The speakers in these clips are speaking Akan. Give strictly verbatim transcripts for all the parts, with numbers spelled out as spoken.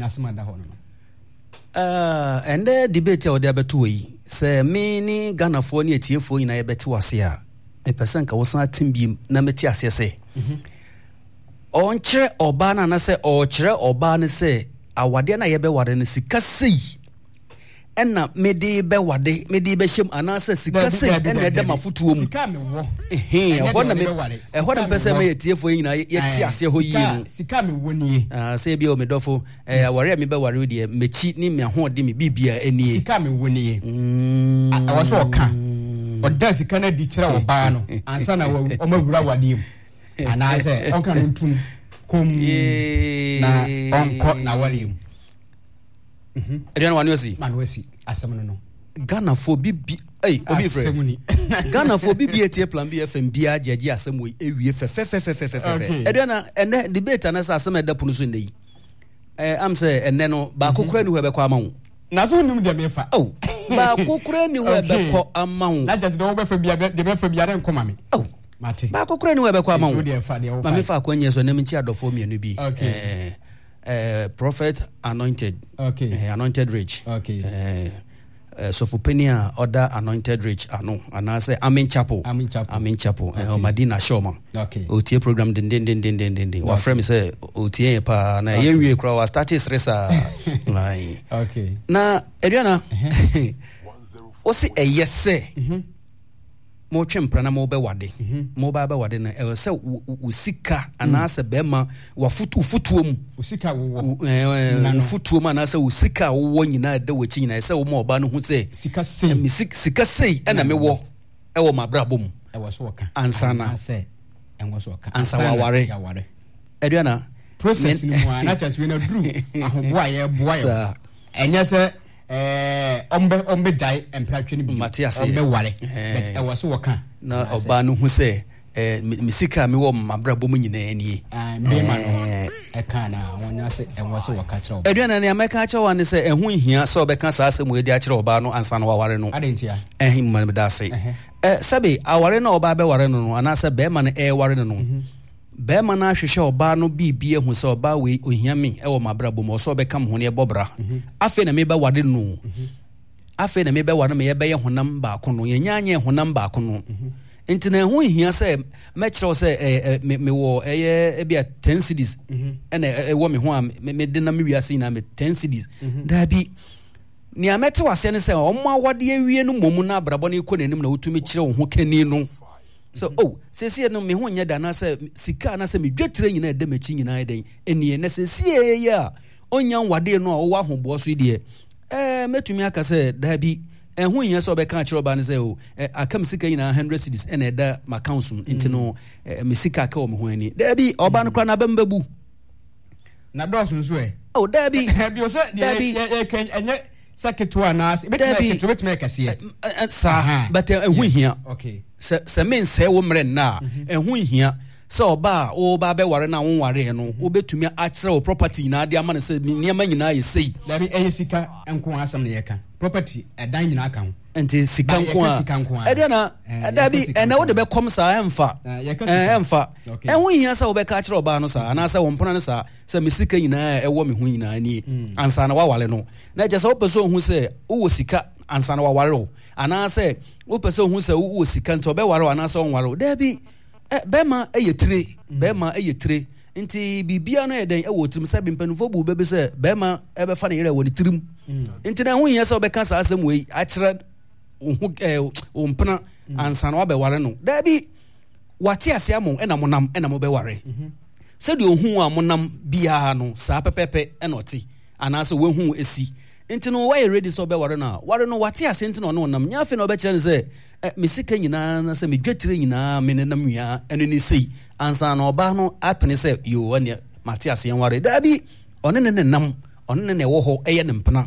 nasema da ho no uh and the debate o de abeto yi say me ni Ghana fo ni etiefo yin na ye beti wase a e person ka wosan atimbi na meti ase se mhm on kire oba na na se o kire oba ne se awade na ye be wade ne sika sei ena mede be wade mede be hyem anasa sika sei ena eda mafutuo mu sika me wo eh ho na me eh ho na pese me etiefo yin na ye ti ase ho yi no sika me wo nie ah say bi o me dofo eh aware me be ware de mechi ni me ho de me bibia enie sika me wo nie mm awaso oka oda sika na di kire oba no ansa na o mawura wade mu anase onka no ntum kom na onko na wale mu mhm Adrian Wanyosi Manwesi asem no no Ghana for bibi eh obi frɛ Ghana for bibi etie plan B F M bia jeje asem we ewie fe fe fe fe fe fe fe Adrian ene debate na sa asem eda pono so ndey eh am say ene no ba kokora ni ho be kwa ama wo na so num de me fa oh ba kokora ni ho be kwa ama wo na just do be fa bia de be fa bia re nkoma me oh mate ba kokora ni ho be kwa ama wo ma me fa kwanye so na mchi adofo mienu bi eh Uh, prophet anointed okay uh, anointed rich okay uh, uh, so for penia other anointed rich ano and I say Amen Chapel Amen Chapel Amen Chapel okay. uh, Madina Shoma okay O T A program din din din din din din wa frame say O T A pa na yen wie kra wa start resa like okay na Adriana o si e yese mhm mo twempra na mo be wade mo ba be wade na e se usika anase be ma wa futu futuo mu usika wo eh futuo ma na se usika wo nyina da wachi nyina se wo ma oba no hu se sika sei mi sika sei e na me wo e wo mabrabo mu e wo so ka ansana se en wo so ka ansa wa ware Adriana process ni mo na just we na dru ahoboa ye boa ye enya se eh ombe ombe dai empratwe ni bi ombe ware but e was wo kan na oba no hu se eh misika me wo mabrabo mu nyina ani ah me ma no e kan na wonya se e was wo ka kire Adriana na me ka kire wan se ehun hia se obeka sa asem we di a kire oba no ansa na waware no adentia ehim man me da se eh sabe aware na oba be ware no no anasa be ma na e ware no no be ma na hwehwe oba no bibie hu se oba we ohia me e wo mabrabo mo so be kam ho ne bobra afi na me be wade no afi na me be wade me ye be ye honam ba ko no ye nyanye honam ba ko no entina hu hia se me kire se me wo eye e bia ten cities ena e wo me ho a me de na me wiase na me ten cities da bi ni amete wase ne se o ma wade awie no momu na abrabo ne ko nanim na wotumi kire wo ho kani no so oh sesi no me ho nya da na se sika na se me dwetire nyina e de machi nyina e den enie na sesi ye ya onya wade no o wa hobo so de eh metumi aka se da bi eh ho nya so be kan kire oba ne se o akam sika nyina one hundred cedis ena da ma council intino me sika ka o me ho ani da bi oba no kra na bembabu na do so so e oh da bi bi o se de kan enye saketwa na betima ke betima ka se sa but ehun hia okay se se men se wo mre na ehun hia se oba o ba be ware na won ware no obetumi a kire o property na ade ama ne se niam nyina ye sei da bi eye sika enko asam ne ye ka property edan nyina ka ho enti sika nko a e de na da bi ena wo de be kom sa emfa emfa ehun hia se wo be ka kire oba no sa na se wo mpona ne sa se me sika nyina e wo me hu nyina ni ansa na wa wale no na je se wo peso hu se wo sika ansa na wa wale o ana se wo peso hu se wo sika nto be wale ana se won wale da bi bema eyetire bema eyetire nti bibia no eden ewo tum se bimpanufo bu bebe se bema ebe fa na yere woni tirim nti na hu yen se obeka sa asem we a kire hu eh ompna ansa na obe ware no da bi wate ase amon ena monam ena mo be ware se de ohun a monam bia no sa pepepe ena oti ana se we hu esi nti no why ready so be ware na ware no wate ase nti no no nam nya fe na obe kire se mesika nyina na se medwetire nyina me ne nam ya eno ni sei ansa na oba no apene se yo ane Matias yen ware da bi one ne ne nam one ne ne wo ho eye ne mpena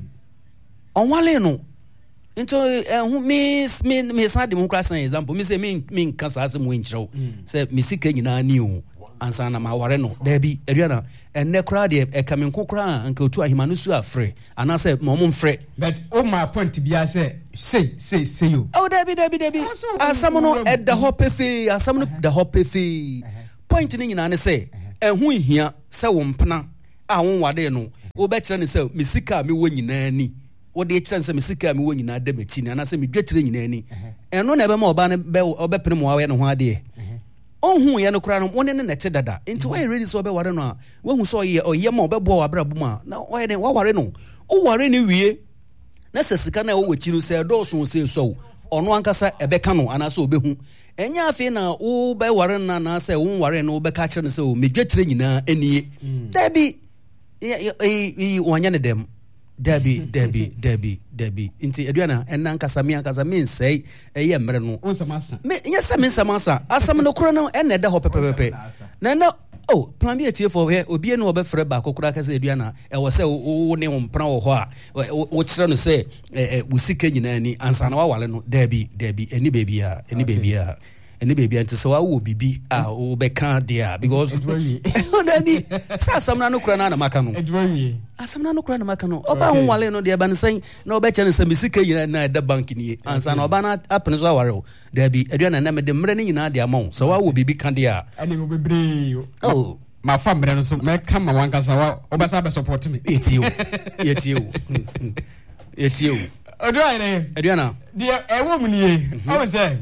on wale no into hu me me me sa de mo krasan example me se me me nka sa se mo nkyerɛw se mesika nyina ni o ansa na ma ware no da bi Adriana enne kra de e kamenko kra anka otu ahimanu su afre ana se mo mo mfre but o my point bia say say say say you oh da bi da bi da bi asam no e da hopefe asam no da hopefe point ni nyina ne se ehun hia se wo mpena a won wade no wo be kire ne se mesika me wo nyina ni wo de kire se mesika me wo nyina da machi na na se me dwetire nyina ni eno na be ma oba ne be obepene mo awe ne ho ade onhu ye no kura no woni ne nete dada nti why ready so be ware no a wohu so ye oye ma obebo wa brabo ma na why ne wa ware no o ware ne wie na se sika na wo wachi no se do so se so ono ankasa ebeka no ana so obehu enya afi na wo be ware na na se wo ware no be ka kire ne se o medwetire nyina anie dabi e wanya ne dem dabi dabi dabi dabi nti aduana enna ankasa me ankasa me nsei eye mre no onsamasa me nyesa me nsamasa asam no kro no enna da ho pepepepe na na oh plan bi etie for here obi enu obefre ba kokura kasa aduana e wo se wo ne hompra wo ho a wo kire no se wo sika nyina ni ansa na wa wale no dabi dabi eni baby a eni baby a eni baby anti so wa wo bibi a wo be kan dia because onani sa asam na no kura na na maka no edwani asam na no kura na maka no oba ho wale no dia ba ne san na oba cha ne sa misika nyina na da bank ni ansa na oba na apene so aware dabi aduana na me de mre ni nyina dia ma so wa wo bibi kan dia ani mo bebre oh ma fa mre no so me kan ma wanka sa wa oba sa be support me etio etio etio odwani aduana dia e wo mu ni e o say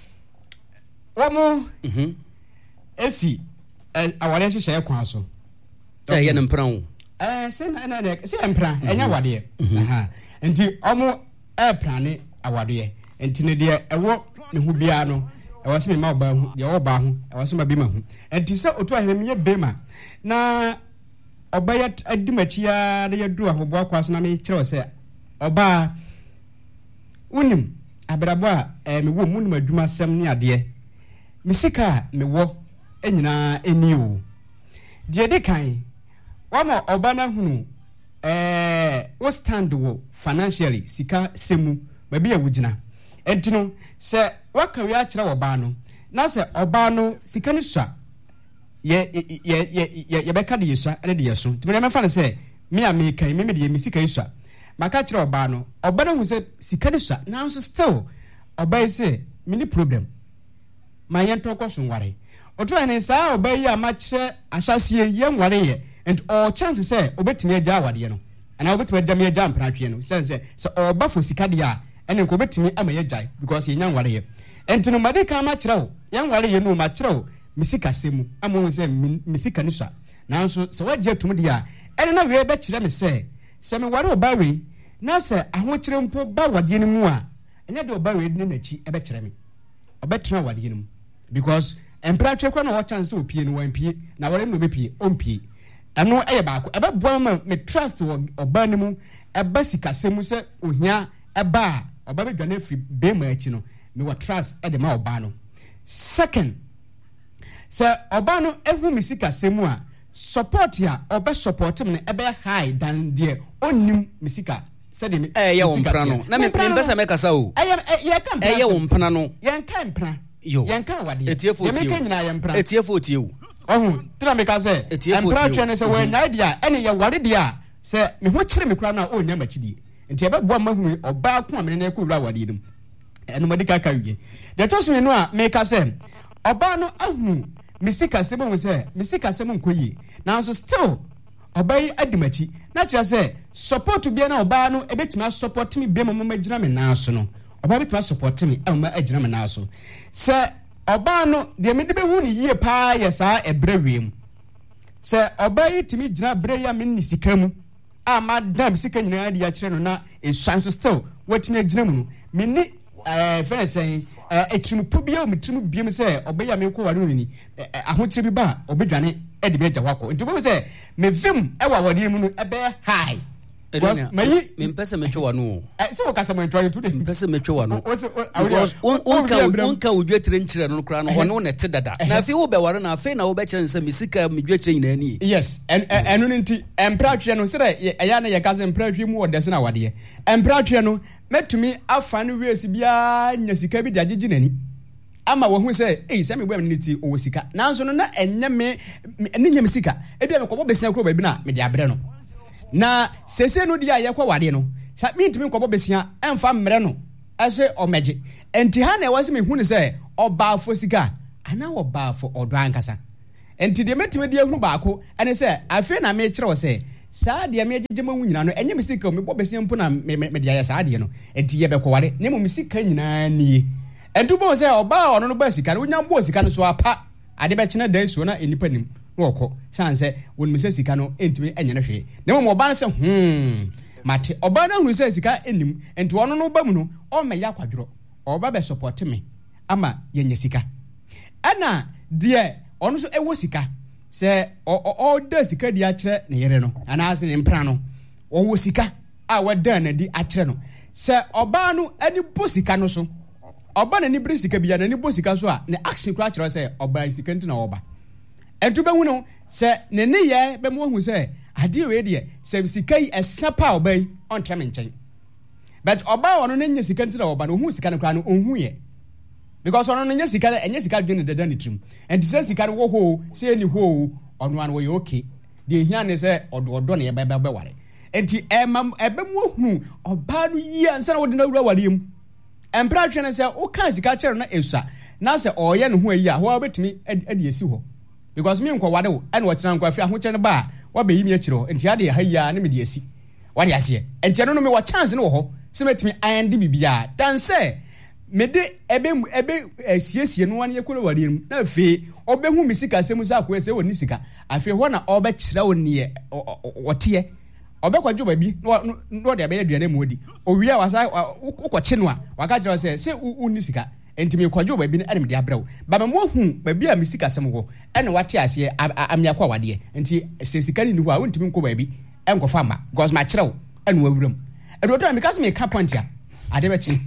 Wamo mhm esi awale hye hye kwa so eh ye mpran wo eh se na na se mpran enya wade aha enti omo e prane awade enti ne de ewo ne hu bia no ewo se me ma oba hu de oba hu ewo se ma bi ma hu enti se otu ahene me bema na oba ya adimachia na yadu ahobo akwa so na me kire se oba unim abrabo a eh me wo munum adwuma sem ne ade misika me wo enyina eni o de de kan wa mo oba na hunu eh wo stand wo financially sika semu ba bia wugina entino se waka wi a kire wo ba no na se oba no sika ni sua ye ye ye ye be ka de yesua ene de yeso timi me fa ne se me a me kan me me de misika yesua maka kire oba no oba na hu se sika ni sua now so still oba yi se mini problem ma yento kwaso ware oto ene saa obayi ama kire asasie ye nware ye and all chance say obetimi agya awade no ana obetimi agya me agya mpratwe no say say so oba fo sika dia ene ko obetimi ama ye gya because ye nya nware ye entino made ka ma kire wo ye nware ye no ma kire wo misika semu amo say misika ni swa nanso so wagye atum dia ene na we be kire me say se me ware oba we na say aho kire mpo ba wade no mu a enya de oba we ni nachi e be kire me obetra wade no because empratwe kwa na wo chance opie no wan pie na wore no be pie ompie eno eye baako ebe boa ma me trust wo oba ni mu eba sikasemu se ohia eba oba be dwane free be ma achi no me wo trust e de ma oba no second se oba no ehu mi sikasemu a support ya oba support me ebe high than there onim misika se de me eh ye wo mpra no na me pesa me kasa o eh ye kan eh ye wo mpra no ye kan mpra yo yanka wade etiefo ye meka nyina ye mpra etiefo tie ohu tira me ka se mpra twa ne se we nya dia ene ye wade dia se me ho kire me kura na o nya machidi enti e be bo mahu oba ko amene na ko wura wade dum eno medika ka wie de to so me no a me ka se oba no ahu misika se mo se misika se mo nkoyi na so still oba yi adimachi na kira se support bia na oba no ebetima support me bia mo magina me na so no oba bitwa support me ama agina me na so se oba no de me de be hu ni yie pa ye sa ebrewem se oba yi timi gina bre ya me ni sika mu ama dam sika nyina de ya kire no na e swan so still watimi agina mu no me ni eh fene sen eh etrimu pobia o metrimu biem se oba ya me ko ware ni ahokire bi ba obedwane e de be agya wako nti bo se me vim e wa wade mu no e be high because mayi me mpese metwe wano eh se wo kasa mo ntwa today mpese metwe wano because onka onka odwetire nkyire no kra no wono ne te dada na afi wo be ware na afi na wo be kire nse misika medwetire nyina ni yes en enu nti empratwe no sire eya na ye kasa empratwe mu odese na wade empratwe no metumi afa no wiesi bia nya sika bi de agigi nani ama wo hu se eh se me bua me niti o sika nanso no na enye me ene nya me sika e bia me kobo besia kro ba bi na me de abre no na sese no dia ye kwa wade no sa mintimi nkobo besia emfa mre no ase omeje enti ha na e wase me hu ne se obaafo sika ana obaafo odo ankasa enti de metime dia hu baako ene se afi na me kire wo se saa de me agye ma nyina no enye me sika me bobese mpo na me me de ya saa de no enti ye bekoware ne mo me sika nyina nie entu bo se oba ono no ba sika no nya bo sika no so apa ade be kina dan suo na enipa nim no okọ sanse won me se sika no entimi enye no hwe ne mo oba no se hmm mate oba na hunu se sika enim entu ono no ba mu no o me ya kwadworo oba be support me ama yenye sika ana de ono so ewo sika se o da sika di akere ne yere no ana ase ne mpra no o wo sika a wada na di akere no se oba no ani bo sika no so oba na ni bri sika bia na ni bo sika so a ne action kura akere se oba sika nti na oba entu be hu no se ne ne ye be mo hu se ade we de se sika yi esapa oba yi on trem nchen but oba wono ne nya sika nti na oba no hu sika no kura no onhu ye because ono nya sika na enya sika dwen deda ne trim and say sika wo ho say ni ho ono an wo ye okay de hia ne say odo odo na ye ba ba ware enti emam ebemu hu oba no yi ansa na wo de na wura ware mu empra twen say o kan sika kyer na esua na say oye ne ho ayi a ho betimi ade esi ho because me nkwa wade wo ene wo kira nkwa fi ahokyere ne ba wa be yi mi akiro enti ade hayya ne me de esi wade ase enti eno no me wa chance ne wo ho se metimi ande bibia dan say mede ebe ebe esiesie no wan yekoro ware mu na fe obehu misika semu za akwa se woni sika afi ho na obe kira woni wote obekwadwo babi no de abe aduane mu odi owi a wasa ukokye no a waka kira se se uni sika entimi kwadwo babi na me de abrawo ba mo hu babi a misika semu ho ene wate ase amia kwa wade enti se sika ni hu a wontimi nko babi enkofa ma because ma kira wo ene wawuram edo to me ka se me ka point ya adebechi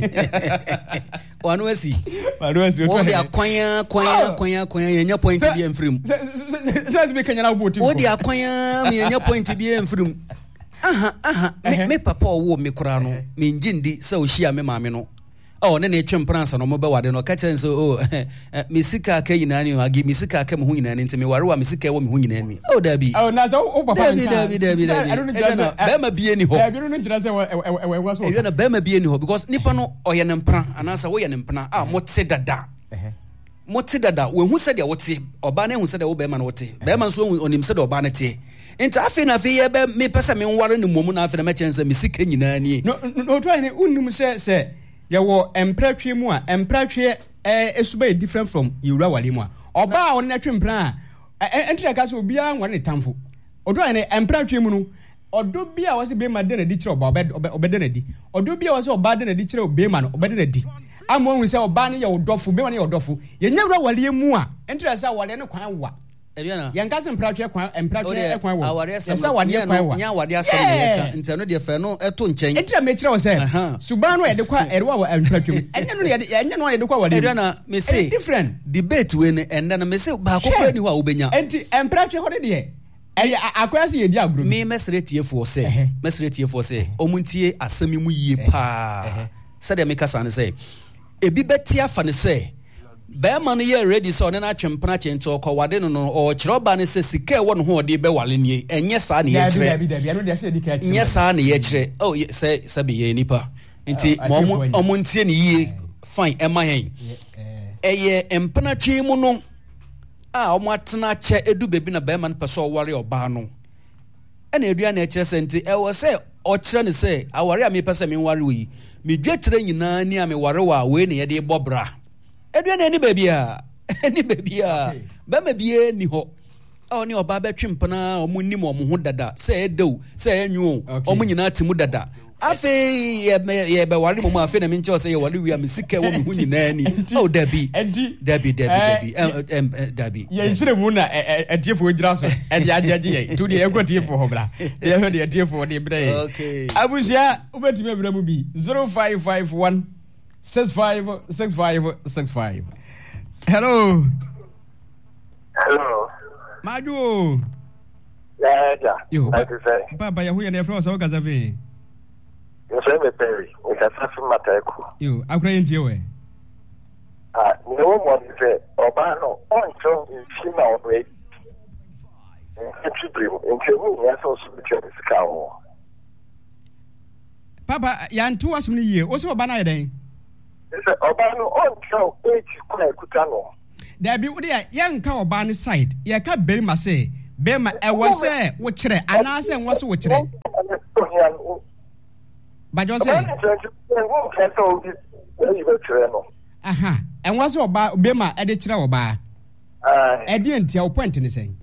wanu esi wanu esi o de akwanya kwanya kwanya kwanya yenya point bi enfrim se se be kanya na oboti o de akwanya me yenya point bi enfrim aha aha me, me papa owo me kura no me njindi se o hia me maame no oh ne ne twempransa no mo be wade no ka chense oh misika ka yina ni agi misika ka me hu yina ni ntime ware wa misika wo me hu yina ni oh dabi oh na so o papa dabi dabi dabi dabi be ma bie ni ho e bi no nchira se we we so e na be ma bie ni ho because nipa no oye ne mpra anasa wo ye ne mpna ah mo te dada mo te dada we hu se de wo te oba na hu se de wo be ma na wo te be ma so onim se de oba na te nti afi na fi ye be me pesa me nware ni momu na afi na me chense misika nyina ni no no try ni unnum se se yawo empratwe mu a empratwe eh esuba e different from yura wale mu a oba a won na twempra a entra ka so obia nware ne tamfo odo ne empratwe mu no odo bia wase be ma de na di kire oba obede na di odo bia wase oba de na di kire obe ma no obede na di amo hu se oba ne ye odofo be ma ne ye odofo ye nyawura wale mu a entra sa wale ne kwan wa Eliana yanka se empratwe kwan empratwe kwan wo aware asem sa wade kwan wo nya wade asem ye ka ntano de fe no eto nchen entra me kire wo se suban no ye de kwa erwa wo empratwe mu enya no ye enya no ye de kwa wale Eliana me say different debate we ne enda na me say ba kokora ni ho a obenya enti empratwe ho de de eye akwara se ye di agro me mesre tiefo se mesre tiefo se omuntie asemi mu yie pa se de me kasa ne say ebi betia fa ne say Beman ye ready so na twempna chento ko wade no no o kiroba ne se sika e wo no ho de be wale nie enye sa ne ye kire dabi dabi anu de se dika kire enye sa ne ye kire oh se se be ye nipa nti mo mo ntie ne yie fine e ma hen eye empna twemu no a o mo atena che edu bebi na beman peso ware oba no e na edua na e kire se nti e wo se o kire ne se aware a me pese me ware wi me dwetire nyina ni a me ware wa we ne ye de bobra Edwe na ni babia ni babia ba ma bie ni ho o ni oba betwempna o mu nim o mu ho dada se edew se enwu o mu nyina timu dada afi ye ye be ware mu afi na me nche o se ye ware wi a mesika wo mu nyina ni o dabi dabi dabi dabi em dabi ye njire mu na ediefo gira so edi ajeje ye to de ye kwatiefo ho bra ye ho de ediefo de bra ye okay abusia ubetimi abra mu bi zero five five one six five six five six five. Hello. Hello. Maju. Yeah, yeah. Yo. Like you say. Papa, ya huya ne from so kazafe. You say me Perry. We can say from Mateko. Yo, akura ntie we. Ah, no one say oba no on so in China already. Entry dream. Entry room yes also be chance ka. Papa, ya ntu asem ni ye. O se oba na yeden. Say oba no on so eight kwa kuta no. There be we there yanka oba ni side. Ya ka beri ma say bema ɛwɔ sɛ wo kyerɛ anaasɛ nwa so wo kyerɛ bajo sɛ aha ɛnwa so ɔba bema ɛde kyerɛ ɔba ɛde ntia wo point ne sɛ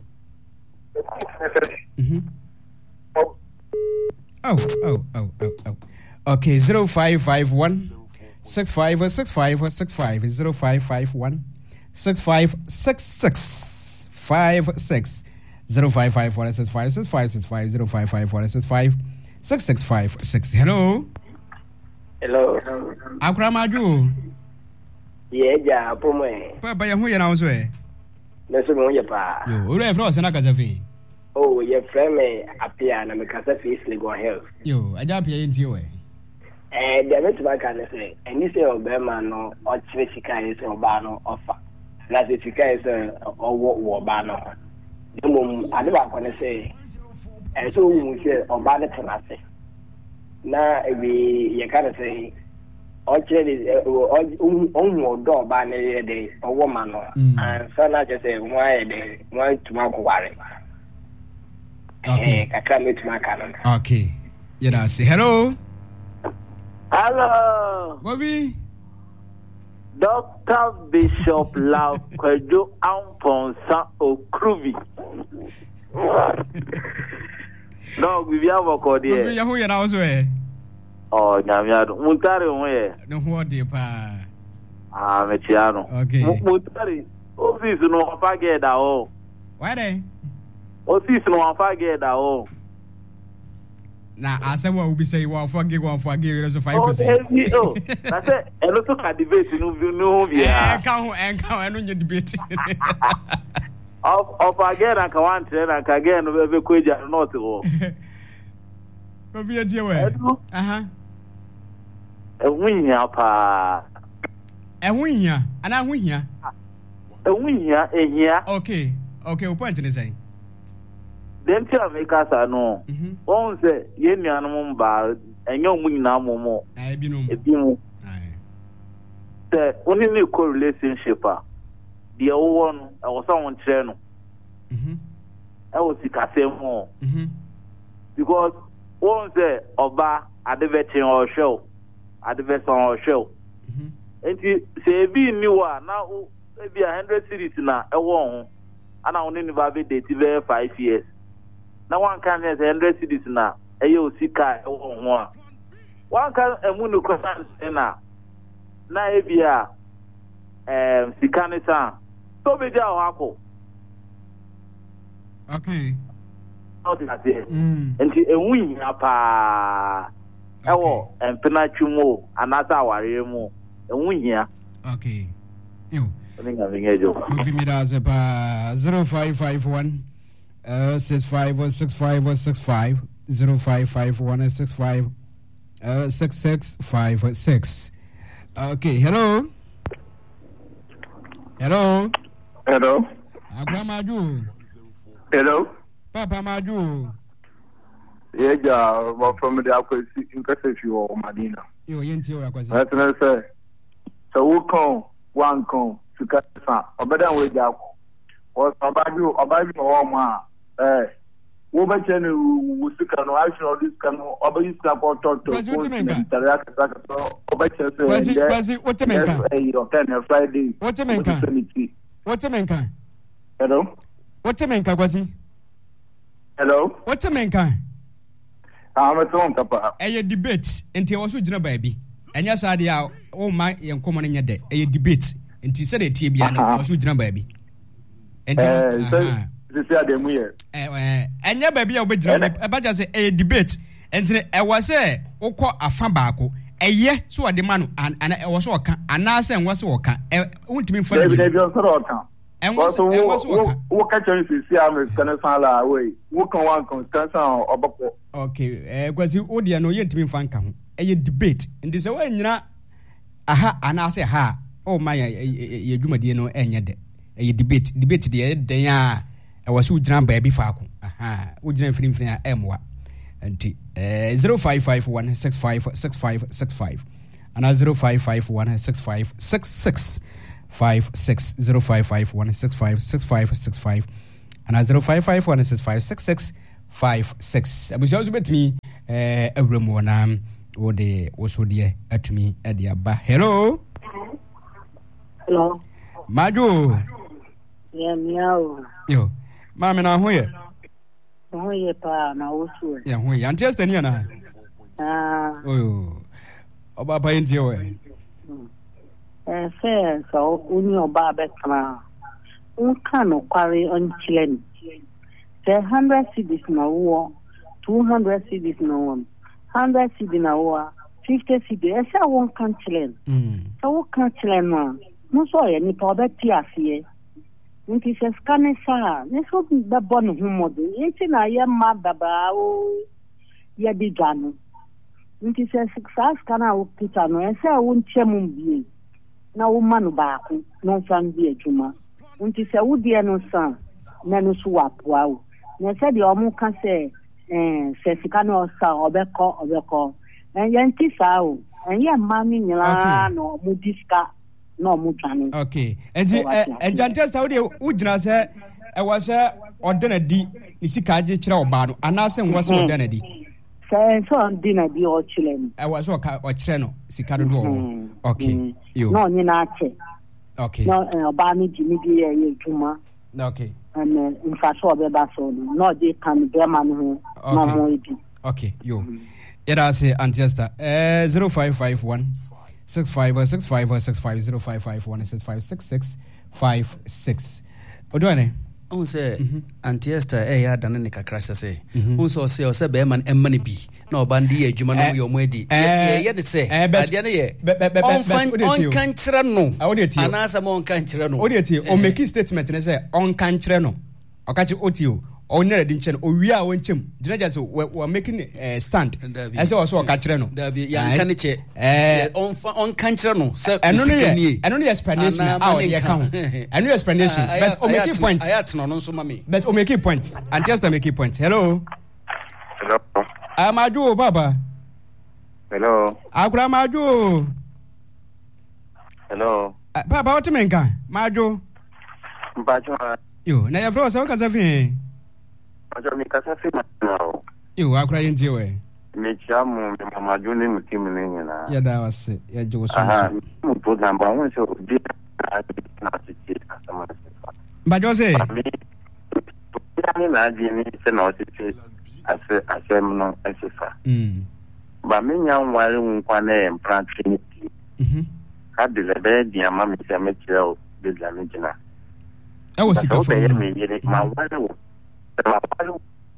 mhm oh oh oh oh oh okay zero five five one six five six five six five zero five five one six five six six five six zero five five four six five six five six five zero five five four six five six six five six. Hello. Hello. Akramaju. Yeah, ja, pomo. Papa, ya huye na unso e. Neso mo ye pa. Yo, ore e fro se na kasa fi. Oh, ye frame me apia na me kasa fi Legon Hills. Yo, aja apia enti o e. Eh, de me tuba kan say, eni say obema no o chire sika yi say oba no offer. Na say sika yi say owo wo ba no. Demo ade ba kon say, eh so mu say oba ne tena say. Na ebi ye kan say o chire on wo do ba ne de owo ma no. And so na just say why de why tuma ko ware. Okay. Eh, kakra me tuma kan. Okay. Yeah, say hello. Hello. Bobby. Doctor Bishop Laukwejo Amponsa Okruvi. No, we have a code here. Bobby, yahu yana also eh. Oh, nyamiado. Muntari onwe. No ho de pa. Ah, mechiano. Okay. Muntari. Office no afage da o. Why dey? Office no afage da o. Na asem wa ubi say wa forgive wa forgive so five percent. Oh, na say eno to ka debate no no bi ah. Eh ka ho en ka eno nye debate. Of of again na ka wan tre na ka again no be kweja not go. Ko bi etie we. Aha. Ehunhia pa. Ehunhia, ana ehunhia. Ehunhia, ehia. Okay. Okay, o point ni say. Dem ti America sa no. Won say ye nuanom mba enyo mu nyina momo. Na ebinom. Ebimu. Ai. Say oni ni ko relationship a. De wo no, e wo sa won kire no. Mhm. E wo sikasem ho. Mhm. Because won say oba adevetin o show. Adevetin o show. Mhm. Enti say bi ni wa na e bi one hundred series na e wo ho. Ana oni ni ba be date be five years. Na one can has one hundred cities na eyo sika e wo ho a one can emu no kwasa na na e bia em sika ne sa so be ja ho akọ. Okay. How did I say? Enti enwu nya pa e wo empena twumo anata aware mu enwu nya. Okay. Yo. Ninga vingejo. Move me da zepa zero five five one Uh, six five or six five or six five zero five five one six five uh six six five six. Okay, hello. Hello. Hello. Agramaju. Hello. Papa Maju. Yeah, ja, well, from the Akwesi in Kasefi or Madina. You yenti o Akwesi. That's what I say. So who come one come to Kasa or better way down. Or Abaju Abaju or Ma. Eh, wo ba chene wo sika no action all this can oba use ka for talk to. Kwasi utemenka. Oba chese. Kwasi kwasi utemenka. Eh, on Friday. Utemenka. Utemenka. Hello. Utemenka kwasi. Hello. Utemenka. Ah, me ton papa. Eh, debate enti wo so gina baabi. Enya sa de a wo ma ye nkomo nya de. Eh, debate enti se de tie bia na wo so gina baabi. Enti eh this is the muye. Eh enya baabi a obegyina e ba ja say eh debate enti e wo say wokọ afa baako eye so wode ma no ana e wo so oka ana say nwo so oka e wontimi fa ni e bi so oka en wo so en wo so oka wo ka chen si si am kan sala we wo kan wan kan kan san oboko. Okay eh kwasi odi no ye ntimi fa nka ho eye debate enti say wo nyina aha ana say ha o ma ye dwumadie no enye de eye debate debate de den a e wo so gyina baabi faako aha wo gyina mfini mfini a emwa enti eh zero five five one six five six five six five and zero five five one six five six six five six zero five five one six five six five six five ana zero five five one six five six six five six. Abusia so betimi eh awremu wona wo de wo so de atumi e de aba. Hello. Hello. Maju. Yeah, meow. Yo. Mama na ho ye. Ho ye pa na wo so. Yeah, ho ye. Anti Esther ni na. Ah. Oh. Oba pa yin tie we. Eh se so uni oba be kana. Un kanu kware on chilen. The hundred cedis na wo, two hundred cedis na wo, hundred cedis na wo, fifty cedis. Esa won kan chilen. Mm. So wo kan chilen no. No so ye ni pa be ti asie. Nti se skane sa, ne so be bon hu modu. Nti na ye ma baba o ye di ganu. Nti se sa skana o kita no, esa wo nchemu bi. Na wo manu ba ku, no fan bi ejuma. Nti se wo die no san, na no so wapoa o. Na se de omu kan se eh se sika no sa obeko obeko. En ye nti sa o. En ye ma ni nyala no mu diska no mu twane. Okay. Enti eh Jantesta wo de wo gina se e wo se odena di ni sika age kire oba no anase nwo se odena di. Se so odena di o kire no. E wo se o kire no sika do do. Okay. Yo. No ni na che. Okay. No oba ni di ni di ye ye juma. Okay. And in fact so be ba so no dey kan be man ho no mo ebi. Okay. Yo. Era se Antesta eh zero five five one six five six five six five zero five five one six five six six five six. Odwane on say Antesta eh ya dan ne kakra se on so say o say be man emma ne bi na obandi adwuma no yo mo adi ye ye de say ade ne ye on fan on kan kire no anasa mo on kan kire no odeti o make statement ne say on kan kire no o ka chi otio o nere di nche no o wi a won chem dinaja so we making uh, stand e say o so o ka kire no da bi ya kan che on on kan kire no say eno ne eno ne explanation how dey come eno explanation but o make point ayat no no so mami but o make point and just to make point. Hello. Hello. Amaju baba. Hello. Akura Maju. Hello. Uh, baba what menka? Maju. Mbajo. Yo, na ya fro so ka safi. Mbajo mi ka safi now. Yo, akura yin we. Me chamu me Maju ni mutimu ni nyina. Ya da wase, ya jo so. Ah, mu program ba won so di na ti customer. Mbajo se. Mi na di ni se na o ti ase asem no esesa mm ba me nya nware nkwa na emplant trinity mhm ka de le be di ama me se me kire o de la me gina e wo sika fo me yire ma wale wo ma wale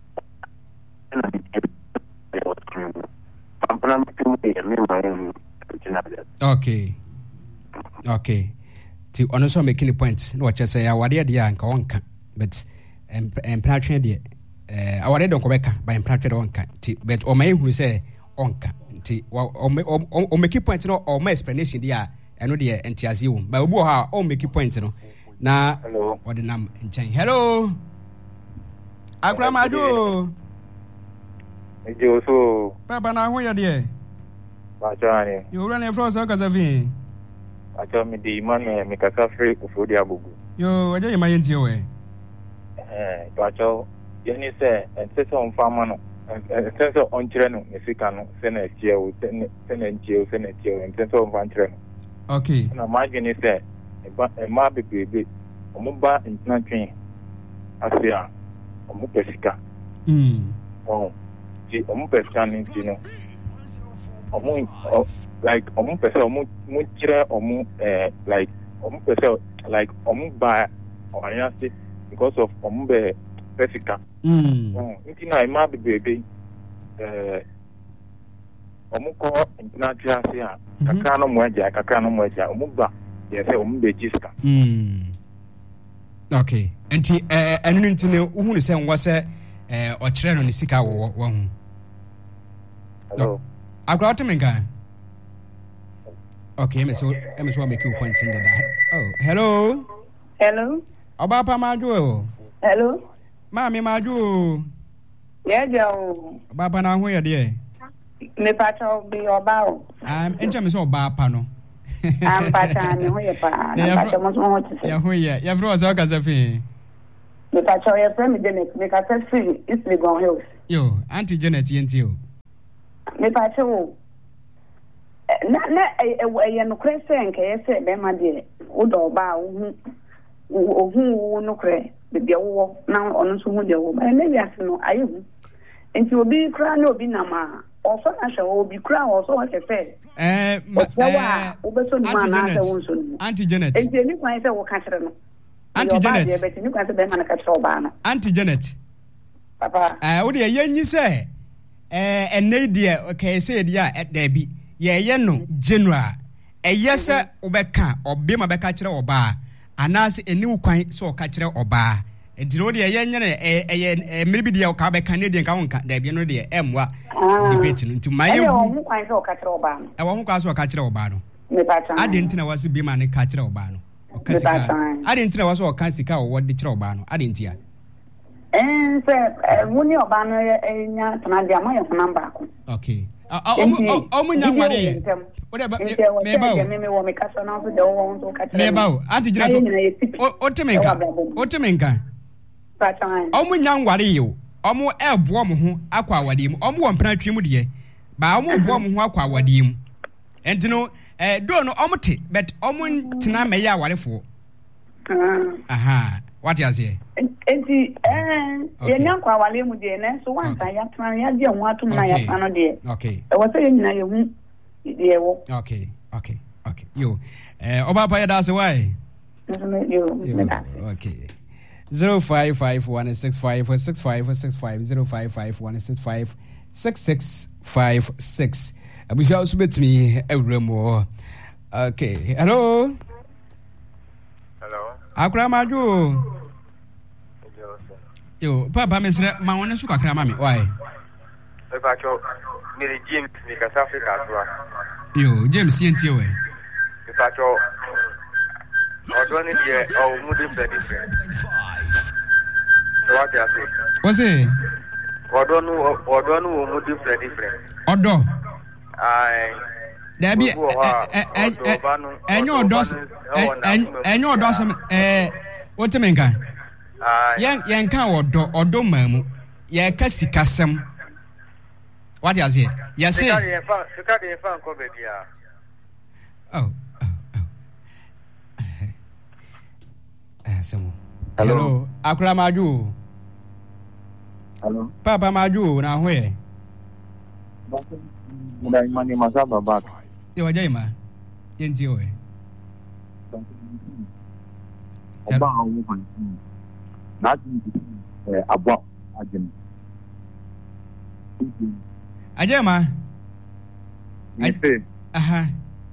na mi e o trinity pa pra me tu me me ma gina. Okay. Okay. Ti ono so making the point no wa say ya wade de anka wonka but emplant trinity eh awade don ko beka by implanted onka ti but o mai hu say onka ti o make point no o my explanation dia eno de entiase wo ba obu ha o make point no na o de nam nchen. Hello Akura Maju. Eje oso baba na ho ya de ba jani yo run e froze ka zafi acha mi di man me ka safri ufodi abugu yo aje ma yenti we eh bacho yeni se ntese on fama no ntese on kire no mesika no se na tie o se na tie o se na tie o ntese on fan kire no. Okay. Na magini se e ba e ma bebebe o mo ba ntantwen asia o mo pesika mm oh ti o mo pesika ni ti no o mo like o mo pesa o mo mo kire o mo eh like o mo pesa like o mo ba o anya se because of o mo be pesika mm oh nti na ma bebebe eh o mo ko ntantwen asia kakra no mo aja kakra no mo aja o mo ba yes o mo be jiska mm okay enti eh enu nti ne uhunu se nwa se eh o kire no ne sika wo wo hu. Hello Akura otemenga. Okay, me so me so make you point in that. Oh, hello. Hello. Oba pa Maju. Hello. Mami Maju. Yeah, jo. Baba na ho ye de. Me pacho bi oba o. Um, enter me so oba pa no. Am pacha ni ho ye pa. Na pacha mo so ho ti se. Ya ho ye. Ya fro so ka se fi. Me ka cho your friend Janet, me ka tell free it's the Gone Hills. Yo, Auntie Janet yenti o. Me pa cho na na e e no kre se nke ye se be ma de wo do ba wo hu wo no kre be de wo na ono so hu de wo ba na ya se no ayi hu enti obi kra na obi na ma also na hwe obi kra also wa se eh ma eh wo be so ni ma na se wo so ni Auntie Janet enti ni kwan se wo ka kire no Auntie Janet be be ni kwan se be ma na ka kire oba no Auntie Janet papa eh wo de yenyi se eh enne de okay se de a da bi ye ye no general eye se obeka obe ma beka kire oba anase eni ukwan se o ka kire oba entiro de ye nyene eye mmiri bi de o ka beka ne de nka wonka da bi no de emwa debate no ntimaye hu hu kwan se o ka kire oba no e wo hu kwa se o ka kire oba no me pa chan ade ntina wase bi ma ne ka kire oba no o ka sika ade ntina wase o ka sika o wode kire oba no ade ntia eh se woni oba no enya tana de amaye ho namba ko okay ọmụ nya nware ye ode ba me ba o me me wo me ka so na so de wo so ka me ba o anti jira to o temenka o temenka pa chan ọmụ nya nware ye o ọmụ ebo ọmụ ho akwa awade mu ọmụ wọ mpra twem de ba ọmụ bo ọmụ ho akwa awade mu enti no eh do no ọmụ te but ọmụ tena me ya awarefo aha what you say enti eh ye nya kwa wale mu de na so wan kan ya tran ya de ho atum na ya tran de okay e wo se ye nyina ye hu de wo okay okay okay yo eh oba pa ya da se why yo okay zero five five one six five six five six five zero five five one six five six six five six abuja also betimi ewremo okay hello hello akura maju yo papa mesre ma wona su kakra ma me why e ba cho mi James mi ka South Africa toa yo James yenti we e ba cho odo ni die o mu di be different what you say what's it odo nu odo nu mu di be different odo ai Debi enyo odo enyo odo eh wotemenka yen yen kan odo odo mamu ye ka sikasem what you say you say sika de fa sika de fa nko be bia oh oh eh semo hello akura maju hello papa maju na hwe Muna imani mazaba back. Yo wajaima. Yenti oe. Oba awu kan. Na ti eh abo ajin. Ajema. Ife. Aha.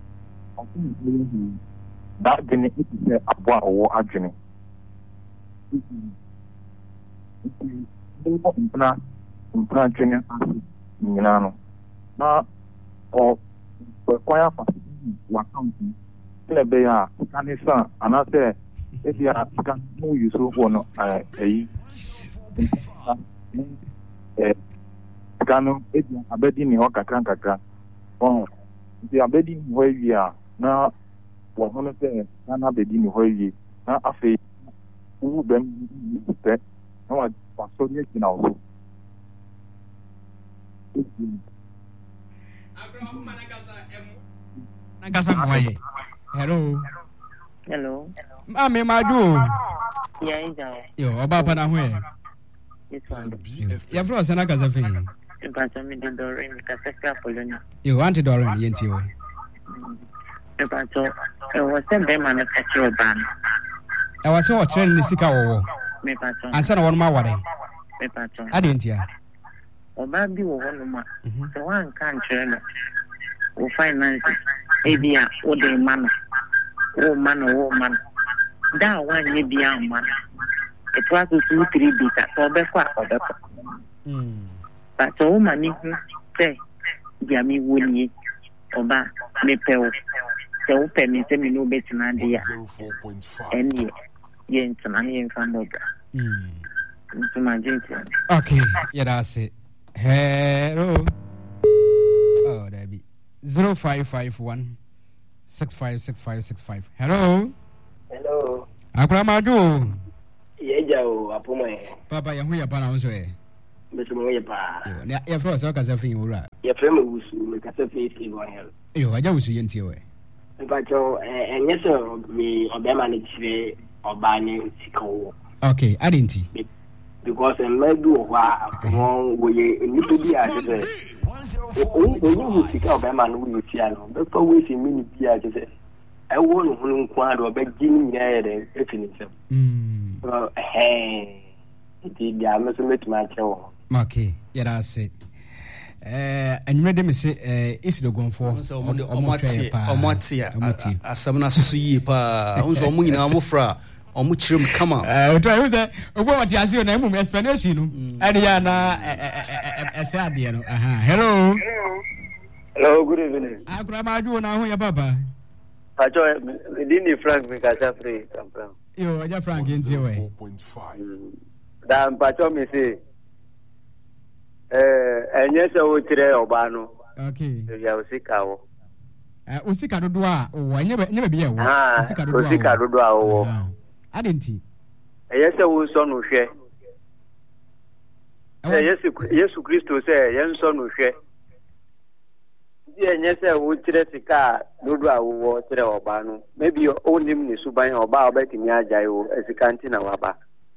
Da gini ite abo awu ajin. Ito mpna mpna jenya asu nyina no. Na o kwa ya fa wa account ile be ya kanisa anase e dia kan mu yusu ho no eh eh kanu e dia abedi ni ho kakran kakran oh dia abedi ni ho wi na wo hono se na abedi ni ho wi na afi u bem te no wa pastor ni kina o Nagasa mwaye. Hello. Hello. Mami maju. Yeah, ija. Yo, oba pa na hwe. This one. Ya fro se nagasa fi. Ibato mi de Doreen mi ka seka Polonia. Yo, anti Doreen yenti we. Ibato e wo se be ma na ka chi oba no. E wa se o chere ni sika wo. Me pato. Ansa na won ma ware. Me pato. Ade ntia. Oba bi wo ho no ma. Se wan kan chere no. O finance ebia o de mano o mano o mano da wan ye bia mano e to aso two three bita to be kwa o be kwa mm ba to o mani hu se dia mi woni oba me pe o se o pe mi se mi no betina de ya eni ye ntana ye nfa mbobra mm ntuma jinti okay ya da se hello oh dabi zero five five one six five six five six five. Hello. Hello. Akura maju. Yeja. o apomo e papa ya hu ya pa na so e me so mo ye pa ya ya fro so ka sa fin wura ya frem wusu me ka sa fin ti go here yo aja wusu ye ntie we mpacho enye so mi obema ni chire obani sikawo okay adenti because en medu wa won woye nipa bi a je se o o ni sika obema no wi ti ano be fa we si mini bi a je se e wo no hunu kwa do be gini nya ye de efini se mm eh ti dia me so metuma chewo okay yara se eh enwe de me se eh isido gonfo omoti omoti asam na susu yi pa unzo omu nyina amofra omu chirem kama eh to you say ogbo wati ase na emu explanation no ade ya na ese ade no aha hello hello good evening akura maju na ho ya baba pacho dini Frank mi ka sa free kampran yo aja Frank ntie we four point five dan pacho mi se eh enye se wo tire oba no okay ya osika wo eh osika dodo a wo enye enye be ye wo osika dodo osika dodo a wo adenti enye se wo so no hwe eh yesu yesu Kristo se yen so no hwe di enye se wo tire sika dodo a wo tire oba no maybe onim ni suban oba obetimi ajai wo esika nti na waba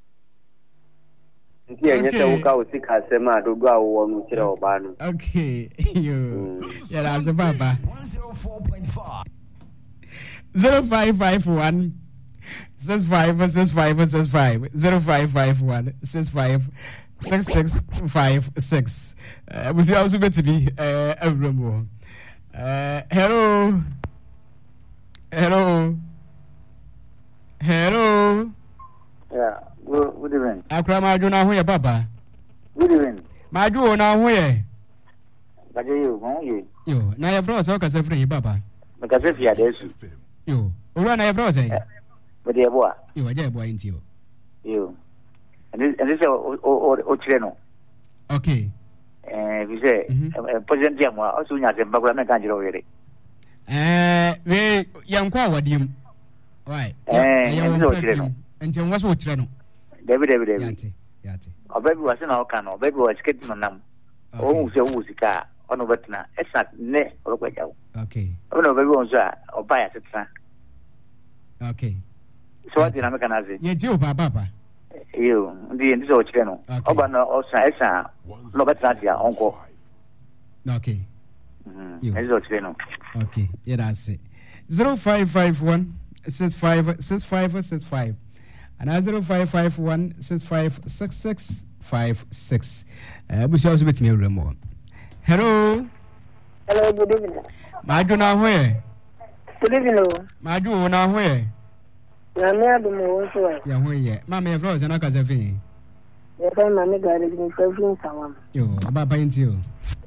nti enye se wo ka osika sema dodo a wo no tire oba no okay yo ya la se baba one oh four point five zero five five one six five six five six five zero five five one six five six six five six uh we also bet to be uh everyone uh hello hello hello yeah good, good evening akra maju na ho ye baba good evening maju na ho ye baje yo mo ye yo na ye bro so ka se free baba me ka se fia desu yo ora na ye bro se but ye boa yo aja boa intio yo and this o o o chileno okay eh vi se president ya mo o su nya se bagula me kan jiro yere eh we yankwa wadim why eh ya o chileno nti nwa so chileno david david david yate yate o baby was na o kan o baby was sketi no nam o se o sika ono betna esa ne o ko jawo okay o no baby on so o ba ya setna okay so what did I make an azi ye ti o ba baba yo ndi ndi so chile no oba no o sa esa no betna dia onko okay mhm ndi so chile no okay yeah that's it zero five five one six five six five six five and zero five five one six five six six five six uh bu so bet me remo hello hello good evening maju na ho e good evening maju na ho e ya me adu mo so e ya ho ye ma me fro se na ka se fin ya fa ma me gari ni se fin sawam yo aba ba yin ti o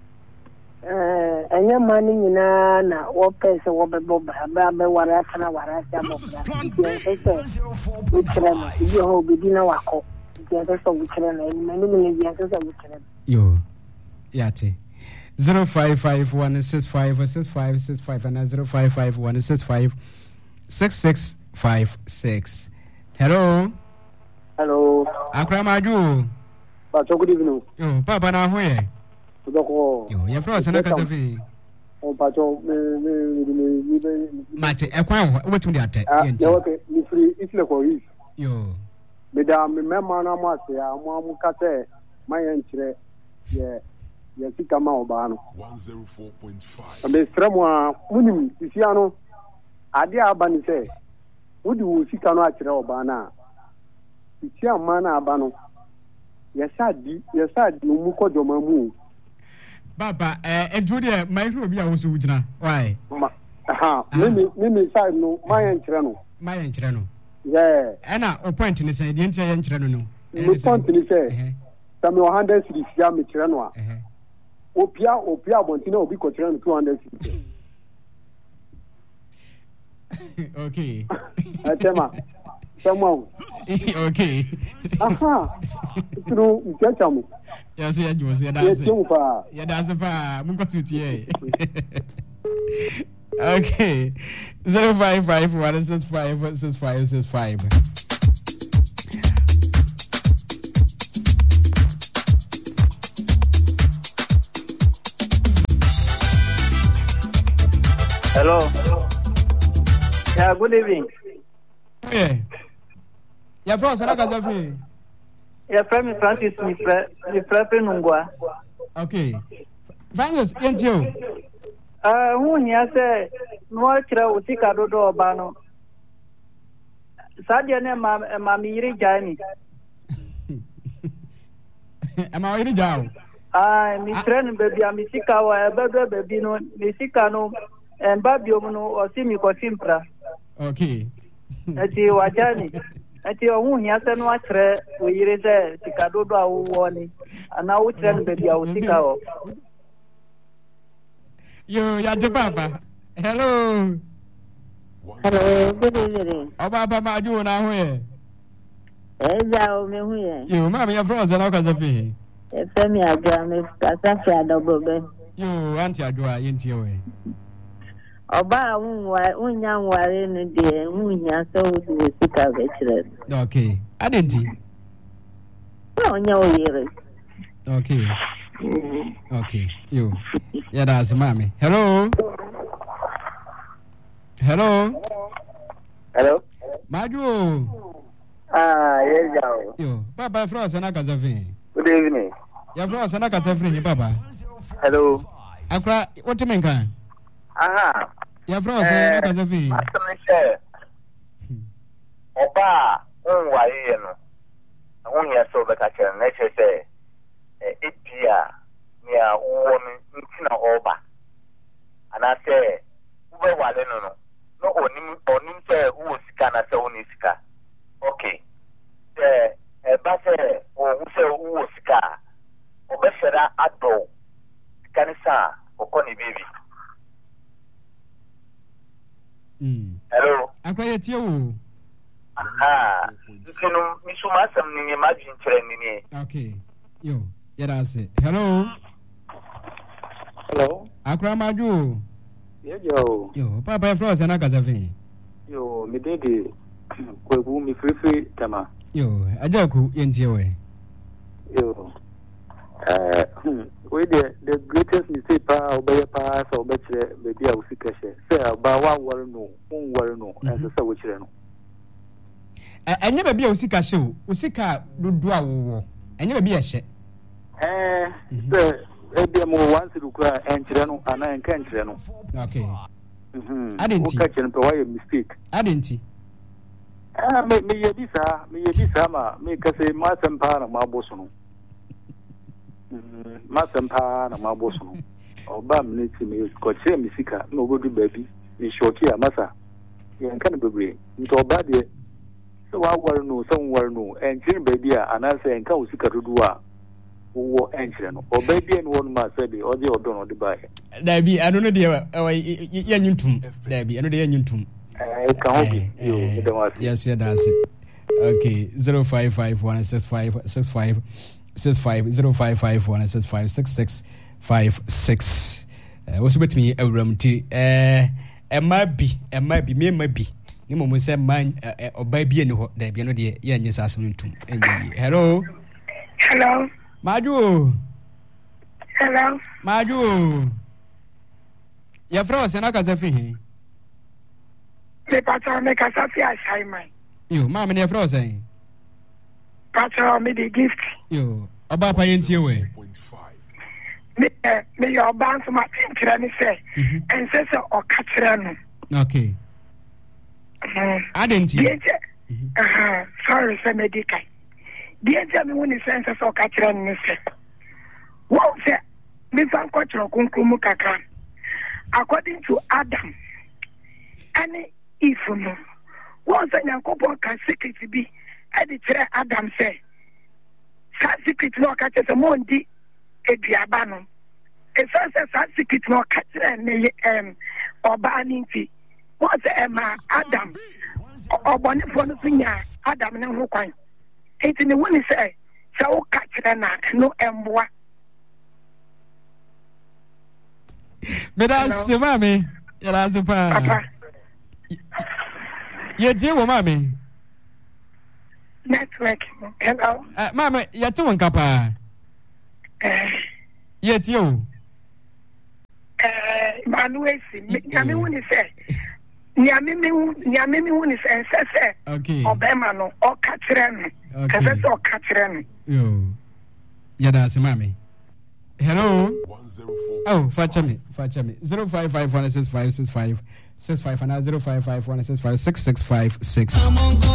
eh anya mani nyina na wo pese wo be bo ba ba be wara kana wara sia bo ba se se utrema iye ho be dina wako je se so utrema ni mani ni je se so utrema yo yate zero five five one six five six five six five and zero five five one six five six six five six hello hello akra maju pa so good evening yo papa na ho ye doko yo ye fro se na ka se fi o pa so me me me mate e kwan ho wetum de ate yenti yo okay mi free isle ko is yo me da me mema na mo ase a mo am ka se mayen kire ye ye sika ma oba no one oh four point five abe stramo a munim sisia no ade aba ni se wodi wo sika no a kire oba na sisia ma na aba no ye sa di ye sa di mu kojo ma mu baba eh entu de micro bi a wo so wugina why aha me me me sa no mayen kire no mayen kire no yeah ena o point ni se de entu ye kire no no no point ni se tami one hundred cities ya me kire no a opia opia bontina obi ko kire no two hundred cities okay atema tama okay aha tru mchacha mu ya so ya jo so ya dance ya dance pa mun ko tutie okay zero five five one six five six five six five Hello. Yeah, good evening. Yeah. Yeah, from Sanaka Zafi. Yeah, from Francis, me prefer Nungwa. Okay. Francis, and you? Uh, who here say, no, Chra, Usika Dodo Bano. Sadia, Mammy Jani. Am I already down? Ah, Miss Ren, baby, I'm Misika, or a better baby, no, Misicano, and Babiono, or Simi Simpra. Okay. At you, Wajani. At your own, yes, and watch her, we raise a Ticadodo warning, and now we turn baby, I will see her. You, Yaja Papa. Hello. Hello, good evening. Oh, Papa, my do now here. You, Mammy, you're frozen, how can I be? Femi Adwa, Miss Cassandra Dobobe. You, Auntie Adwa, into your way. Oba, one young warrior in the day, and ya so would be sick of it. Okay, I didn't. No, no, years. Okay. Okay, you. Yeah, that's Mammy. Hello. Hello. Hello. Madu. Ah, yes, yo. Papa Frost and Akazafi. Good evening. Your Frost and Akazafi, Papa. Hello. Akra, what do you mean? Aha. Your Frost and Akazafi. Oba, un waye no. Un ya so beka kere na che se e dia ni a wo mi ntina oba. Ana se ube wale no no. No onim onim se wo sika na se oni sika. Okay. Eh, eh, ba se o se o sika. O be sera ado. Kanisa o koni baby. Mm. Hello. Akwaye tie wo. Aha. Sino misuma sam ni imagine chere ni. Okay. Yo, yeah that's it. Hello. Hello. Akra Maju. Yeah, yo. Yo, Papa Frost and Akazafi. Yo, me dedi. Kwebu mi free tama. Yo, ajaku yentie we. Yo. Uh, we the the greatest mistake pa obey pa so obey baby a usika she. Say ba wa wor no, un wor no, and say we chire no. Enye baby a usika she o, usika dodo a wo. Enye baby a she. Eh, the e bi mo once do kra en chire no, ana en kan chire no. Okay. Mhm. Adenti. O ka chire pe why mistake. Adenti. Ah, me me yebisa, me yebisa ma, me ka say ma sempa na ma boso no. Mhm, ma sempa na ma boso no. Oba me ti me ko chire me sika, no go do baby. Me shoki amasa. Ye nkan bebre. Nto oba de so wa war no, so war no, en chire baby a ana say nkan usika dodo a wo en chire no. Oba bi en won ma say be odi odo no de ba. Da bi anu no de ye nyuntum. Da bi anu de ye nyuntum. I can't be you. Yes, yeah, that's it. Okay, zero five five one six five six five six five zero five five one six five six six five six. What's with me? A room tea. Eh, a might be, a might be, me might be. You must say mine or baby and what they be no dear. Yeah, yes, I saw too. Hello, hello, Madu. Hello, Madu. Your frost and I can say. Me patron me kasa fi asai man. Yo, ma me ne fro say. Patron me the gift. Yo, oba pa yentie we. Me me your ban so ma tintra ni say. En say say o ka kire no. Okay. Mhm. Adenti. Uh-huh. Sorry say me dikai. Die je me woni say say o ka kire ni say. Wo say me fan ko kire kunkumu kaka. According to Adam, any if no once a yankopon can secret be edi kire Adam say sa secret no ka kire mondi eduaba no e sa sa secret no ka kire ne em oba ni nti once ema Adam obone fo no nya Adam ne ho kwan enti ne woni say sa wo ka kire na no emboa Meda se mami era se pa papa ye die wo mami network hello uh, mami ye to won kapa eh ye tie o eh manuesi nyame hu ni sɛ nyame me hu nyame me hu ni sɛ sɛ sɛ okay ɔbɛma no ɔka kyerɛ no kɛsɛ sɛ ɔka kyerɛ no yo yada se mame hello oh facha me facha me zero five five one six five six five six five and zero five five one six five six six five six